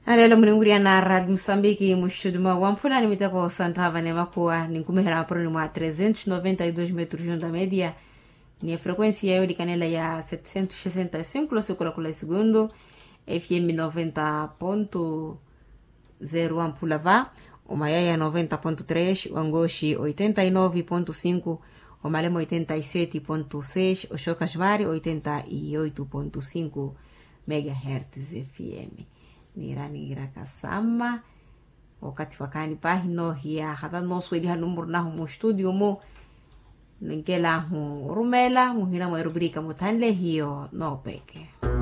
Alelo mnunguria na Rádio Moçambique mushuduma wampuna ni mitako santava ne makuwa ni kumehera aproni mwa 392 metros de onda média ni a frequência eu de canela ya 765 km segundo FM 90.0 Ampulava Umayaya 90.3 Wangoshi 89.5 Umalemo 87.6 Oshokashvari 88.5 MHz FM Nira kasama wakati wakani pahino hiya hata nosu ili hanumuru nahu mu studio mo ningela hu rumela muhina mo rubrika mutanle hiyo no peke